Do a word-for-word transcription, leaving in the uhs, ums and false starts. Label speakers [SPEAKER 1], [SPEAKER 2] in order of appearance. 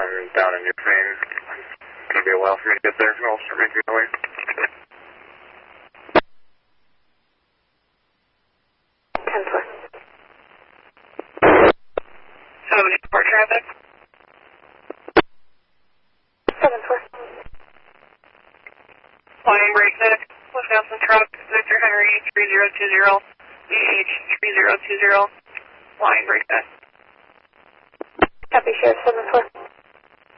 [SPEAKER 1] I'm down in Ukraine. It's going to be a while for me to get there, and I'll start making my way.
[SPEAKER 2] ten four.
[SPEAKER 3] seven four traffic.
[SPEAKER 2] seven four.
[SPEAKER 3] Flying breakneck. Wisconsin truck. Victor Henry three zero two zero. E H three zero two zero. Flying breakneck.
[SPEAKER 2] Copy, Sheriff seven four.